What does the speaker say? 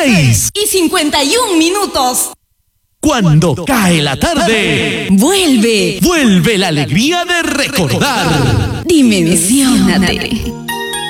6:51. Cuando cae la tarde, Vuelve vuelve la alegría de recordar. Dimensiónate.